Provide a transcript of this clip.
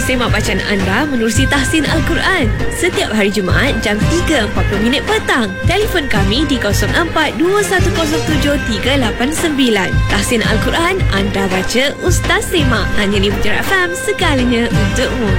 semak bacaan anda menerusi tahsin Al-Quran setiap hari Jumaat jam 3.40 petang. Telefon kami di 0421073889. Tahsin Al-Quran, anda baca, Ustaz semak. Hanya di Putera FM, segalanya untukmu.